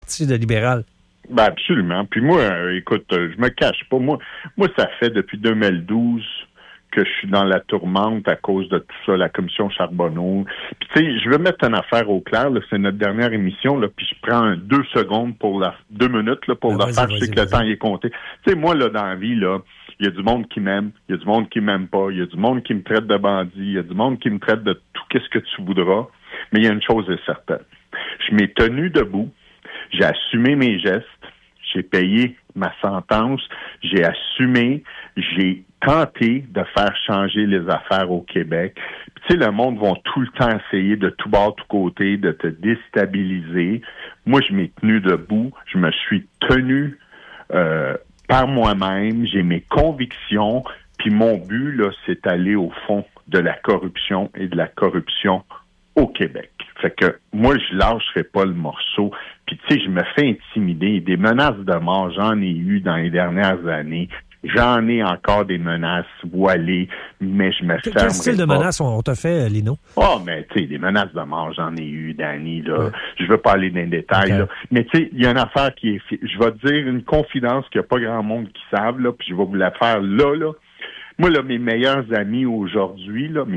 Parti libéral. Ben absolument. Puis moi, écoute, je me cache pas. Moi, ça fait depuis 2012 que je suis dans la tourmente à cause de tout ça, la commission Charbonneau. Puis tu sais, je veux mettre une affaire au clair, là, c'est notre dernière émission, là, puis je prends 2 secondes pour 2 minutes là, pour la faire, je sais que le temps est compté. Tu sais, moi, là, dans la vie, là, il y a du monde qui m'aime, il y a du monde qui m'aime pas, il y a du monde qui me traite de bandit, il y a du monde qui me traite de tout qu'est-ce que tu voudras, mais il y a une chose est certaine. Je m'ai tenu debout, j'ai assumé mes gestes, j'ai payé ma sentence, j'ai assumé, j'ai tenté de faire changer les affaires au Québec. Tu sais, le monde va tout le temps essayer de tout bord, tout côté, de te déstabiliser. Moi, je m'ai tenu debout, je me suis tenu par moi-même, j'ai mes convictions, puis mon but, là, c'est d'aller au fond de la corruption et de la corruption au Québec. Fait que moi, je lâcherai pas le morceau. Puis tu sais, je me fais intimider. Des menaces de mort, j'en ai eu dans les dernières années. J'en ai encore des menaces voilées, mais je me fermerai pas. Quel style de menaces on t'a fait, Lino? Oh, mais tu sais, des menaces de mort, j'en ai eu, Danny, là. Ouais. Je veux pas aller dans les détails, là. Mais tu sais, il y a une affaire qui est... Je vais te dire une confidence qu'il n'y a pas grand monde qui savent, là, puis je vais vous la faire là. Moi, là, mes meilleurs amis aujourd'hui, là,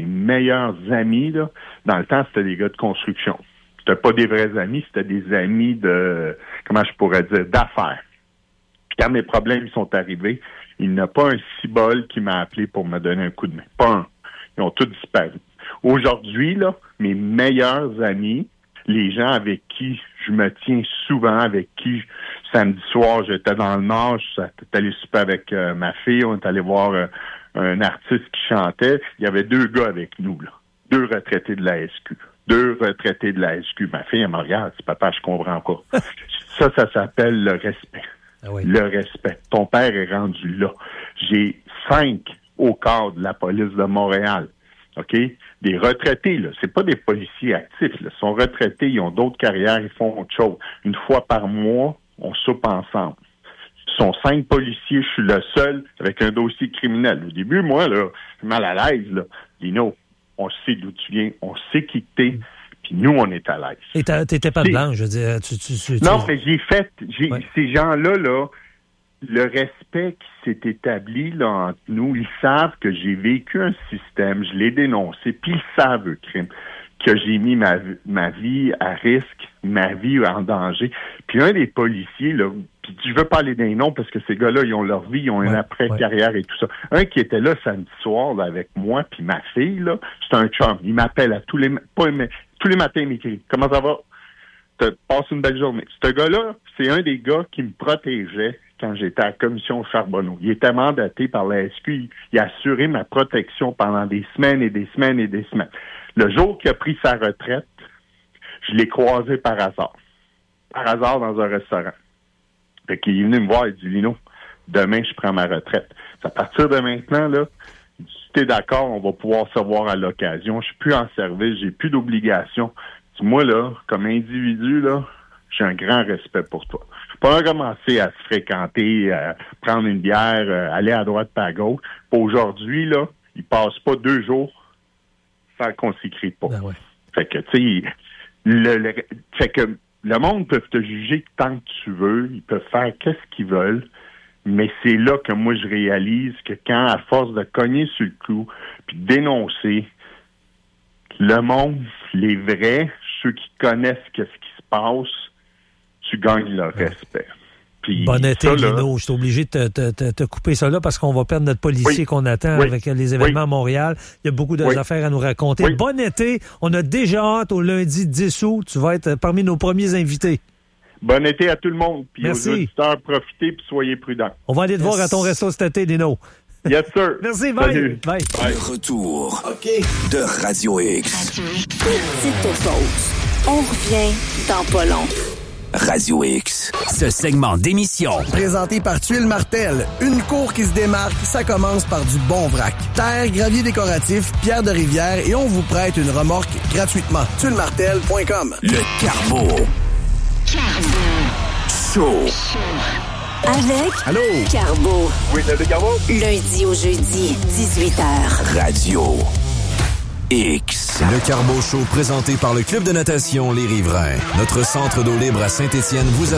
dans le temps, c'était des gars de construction. C'était pas des vrais amis, c'était des amis de, comment je pourrais dire, d'affaires. Puis quand mes problèmes sont arrivés, il n'y a pas un cibole qui m'a appelé pour me donner un coup de main. Pas un. Ils ont tous disparu. Aujourd'hui, là, mes meilleurs amis, les gens avec qui je me tiens souvent, avec qui samedi soir, j'étais dans le Nord, j'étais allé souper avec ma fille, on est allé voir un artiste qui chantait. Il y avait 2 gars avec nous, là. 2 retraités de la SQ. 2 retraités de la SQ. Ma fille, elle me regarde, c'est papa, je comprends pas. Ça s'appelle le respect. Ah oui. Le respect. Ton père est rendu là. J'ai 5 au corps de la police de Montréal. OK? Des retraités, là. C'est pas des policiers actifs, là. Ils sont retraités, ils ont d'autres carrières, ils font autre chose. Une fois par mois, on soupe ensemble. Ils sont 5 policiers, je suis le seul avec un dossier criminel. Au début, moi, là, je suis mal à l'aise, là. Lino, on sait d'où tu viens, on sait qui t'es, puis nous, on est à l'aise. Et t'étais pas blanc, je veux dire. Non, mais ces gens-là, là, le respect qui s'est établi là, entre nous, ils savent que j'ai vécu un système, je l'ai dénoncé, puis ils savent, eux, crime, que j'ai mis ma vie à risque, ma vie en danger. Puis un des policiers, là, puis je veux pas aller dans les noms parce que ces gars-là, ils ont leur vie, ils ont une après-carrière et tout ça. Un qui était là samedi soir là, avec moi puis ma fille, là, c'est un chum. Il m'appelle à tous les matins, il m'écrit « Comment ça va? Passe une belle journée. » Ce gars-là, c'est un des gars qui me protégeait quand j'étais à la commission Charbonneau. Il était mandaté par la SQ. Il a assuré ma protection pendant des semaines et des semaines et des semaines. Le jour qu'il a pris sa retraite, je l'ai croisé par hasard. Par hasard dans un restaurant. Fait qu'il est venu me voir et dit, Lino, demain, je prends ma retraite. À partir de maintenant, là, si t'es d'accord, on va pouvoir se voir à l'occasion. Je suis plus en service, j'ai plus d'obligations. Moi, là, comme individu, là, j'ai un grand respect pour toi. Pas recommencer à se fréquenter, à prendre une bière, aller à droite pas à gauche. Aujourd'hui, là, il passe pas 2 jours sans qu'on s'écrit pas. Ben ouais. Fait que, tu sais, fait que le monde peut te juger tant que tu veux, ils peuvent faire qu'est-ce qu'ils veulent, mais c'est là que moi je réalise que quand, à force de cogner sur le clou, puis de dénoncer, le monde, les vrais, ceux qui connaissent qu'est-ce qui se passe, tu gagnes leur respect. Puis bon été, Lino. Je suis obligé de te couper ça là parce qu'on va perdre notre policier qu'on attend avec les événements à Montréal. Il y a beaucoup d'affaires à nous raconter. Oui. Bon été. On a déjà hâte au lundi 10 août. Tu vas être parmi nos premiers invités. Bon été à tout le monde. Puis aux auditeurs, profitez et soyez prudents. On va aller te voir à ton resto cet été, Lino. Yes, sir. Merci, bye. Bye. Bye. Le retour de Radio X. Petite pause. On revient dans pas long. Radio X. Ce segment d'émission présenté par Tuile Martel, une cour qui se démarque, ça commence par du bon vrac. Terre, gravier décoratif, pierre de rivière et on vous prête une remorque gratuitement. tuilemartel.com. Le Carbo. Show. Avec Allô? Carbo. Oui, le Carbo. Lundi au jeudi, 18h. Radio X. Le Carbo Show présenté par le Club de natation Les Riverains. Notre centre d'eau libre à Saint-Étienne vous